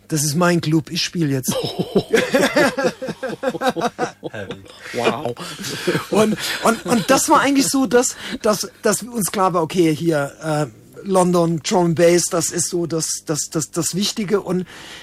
das ist mein Club, ich spiele jetzt. Wow. Und das war eigentlich so, dass uns klar war, okay, hier London, Drum and Bass, das ist so das Wichtige, und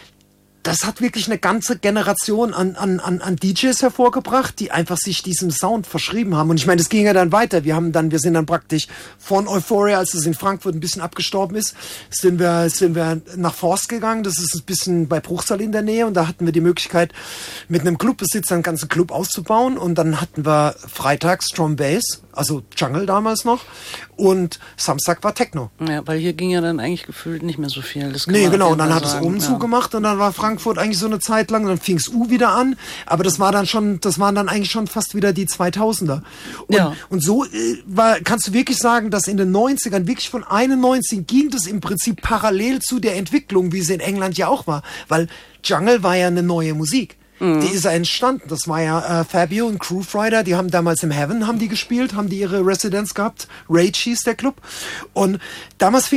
das hat wirklich eine ganze Generation an DJs hervorgebracht, die einfach sich diesem Sound verschrieben haben. Und ich meine, das ging ja dann weiter. Wir sind dann praktisch von Euphoria, als es in Frankfurt ein bisschen abgestorben ist, sind wir nach Forst gegangen. Das ist ein bisschen bei Bruchsal in der Nähe. Und da hatten wir die Möglichkeit, mit einem Clubbesitzer einen ganzen Club auszubauen. Und dann hatten wir freitags Drum Bass, also Jungle damals noch. Und Samstag war Techno. Ja, weil hier ging ja dann eigentlich gefühlt nicht mehr so viel. Das nee, genau. Und dann hat es oben zugemacht, und dann war Frankfurt eigentlich so eine Zeit lang, und dann fing es wieder an. Aber das waren dann eigentlich schon fast wieder die 2000er. Und so kannst du wirklich sagen, dass in den 90ern, wirklich von 91 ging das im Prinzip parallel zu der Entwicklung, wie sie in England ja auch war. Weil Jungle war ja eine neue Musik. Die ist ja entstanden. Das war ja Fabio und Groove Rider, die haben damals im Heaven gespielt, haben die ihre Residenz gehabt. Rage hieß der Club. Und damals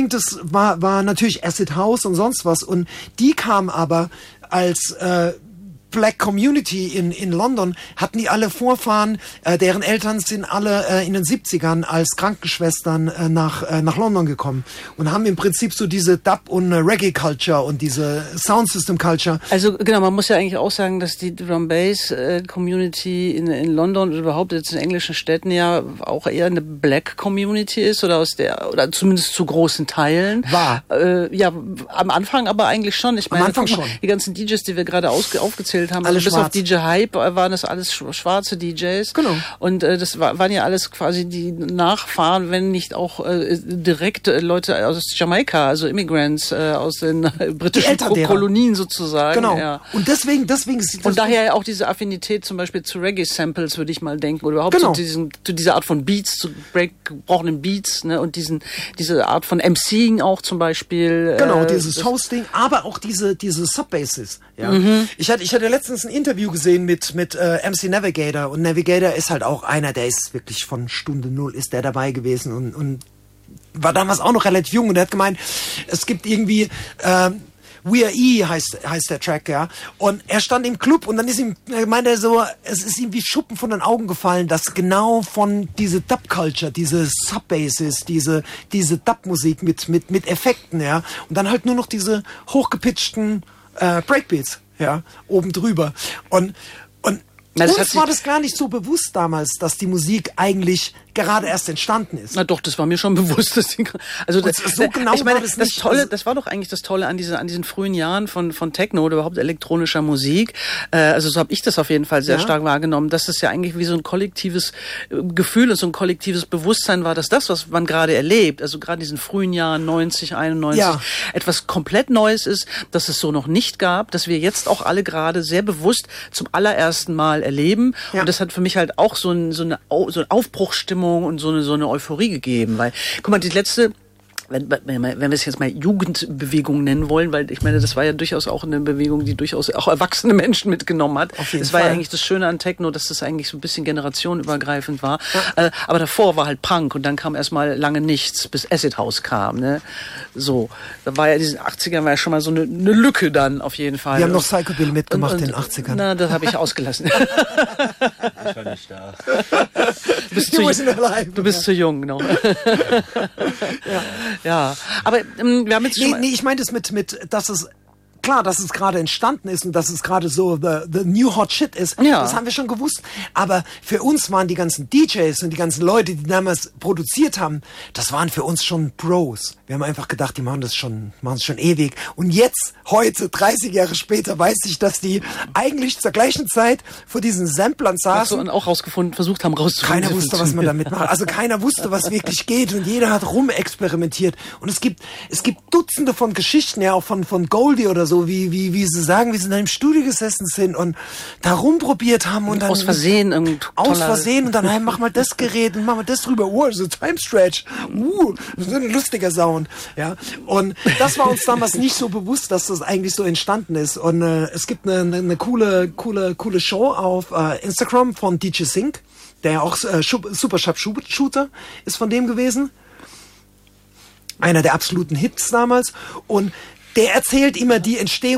war natürlich Acid House und sonst was. Und die kamen aber als Black Community in London, hatten die alle Vorfahren, deren Eltern sind alle in den 70ern als Krankenschwestern nach London gekommen und haben im Prinzip so diese Dub- und Reggae-Culture und diese Soundsystem-Culture. Also genau, man muss ja eigentlich auch sagen, dass die Drum-Bass-Community in London und überhaupt jetzt in englischen Städten ja auch eher eine Black Community ist, oder zumindest zu großen Teilen. War. Ja, am Anfang aber eigentlich schon. Ich meine, am Anfang schon. Die ganzen DJs, die wir gerade aufgezählt haben, alle bis schwarz. auf DJ Hype waren das alles schwarze DJs. Genau. Und das waren ja alles quasi die Nachfahren, wenn nicht auch direkt Leute aus Jamaika, also Immigrants aus den britischen Kolonien sozusagen. Genau. Ja. Und deswegen ist und daher auch diese Affinität zum Beispiel zu Reggae-Samples, würde ich mal denken, oder überhaupt zu dieser Art von Beats, zu gebrochenen Beats, ne, und diese Art von MCing auch zum Beispiel. Genau, dieses Hosting, aber auch diese Subbasses. Ja. Ich hatte letztens ein Interview gesehen mit MC Navigator, und Navigator ist halt auch einer, der ist wirklich von Stunde Null ist der dabei gewesen und war damals auch noch relativ jung, und er hat gemeint, es gibt irgendwie We Are E heißt der Track, ja. Und er stand im Club, und dann meinte er so, es ist ihm wie Schuppen von den Augen gefallen, dass genau von diese Dub-Culture, diese Subbasses, diese Dub-Musik mit Effekten, ja. Und dann halt nur noch diese hochgepitchten Breakbeats, ja, oben drüber. Und uns war das gar nicht so bewusst damals, dass die Musik eigentlich gerade erst entstanden ist. Na doch, das war mir schon bewusst. Also so genau ich meine, war das nicht. Das war doch eigentlich das Tolle an diesen frühen Jahren von Techno oder überhaupt elektronischer Musik. Also so habe ich das auf jeden Fall sehr stark wahrgenommen, dass es ja eigentlich wie so ein kollektives Gefühl und so ein kollektives Bewusstsein war, dass das, was man gerade erlebt, also gerade in diesen frühen Jahren 90, 91, etwas komplett Neues ist, dass es so noch nicht gab, dass wir jetzt auch alle gerade sehr bewusst zum allerersten Mal erleben. Ja. Und das hat für mich halt auch so eine Aufbruchstimmung und so eine Euphorie gegeben, weil, guck mal, die letzte, wenn wir es jetzt mal Jugendbewegung nennen wollen, weil ich meine, das war ja durchaus auch eine Bewegung, die durchaus auch erwachsene Menschen mitgenommen hat. Das war ja eigentlich das Schöne an Techno, dass das eigentlich so ein bisschen generationenübergreifend war. Ja. Aber davor war halt Punk, und dann kam erstmal lange nichts, bis Acid House kam. Ne? So, da war ja in diesen 80ern war ja schon mal so eine Lücke dann auf jeden Fall. Wir haben noch Psychobill mitgemacht in den 80ern. Na, das habe ich ausgelassen. Ich war nicht da. Du bist zu jung, genau. Ja, aber wir haben jetzt schon ich meine das mit, dass es klar, dass es gerade entstanden ist und dass es gerade so the new hot shit ist, das haben wir schon gewusst. Aber für uns waren die ganzen DJs und die ganzen Leute, die damals produziert haben, das waren für uns schon Bros. Wir haben einfach gedacht, die machen es schon ewig. Und jetzt, heute, 30 Jahre später, weiß ich, dass die eigentlich zur gleichen Zeit vor diesen Samplern saßen. Und auch versucht haben rauszufinden. Keiner wusste, was man damit macht. Also keiner wusste, was wirklich geht, und jeder hat rumexperimentiert. Und es gibt Dutzende von Geschichten, ja, auch von Goldie oder so, wie sie sagen, wie sie in einem Studio gesessen sind und da rumprobiert haben und dann aus Versehen und dann hey, mach mal das Gerät und mach mal das drüber. So Time Stretch. So ein lustiger Sound. Ja. Und das war uns damals nicht so bewusst, dass das eigentlich so entstanden ist. Und es gibt eine coole Show auf Instagram von DJ Sync, der ja auch Super Sharp Shooter ist von dem gewesen. Einer der absoluten Hits damals. Und der erzählt immer die Entstehung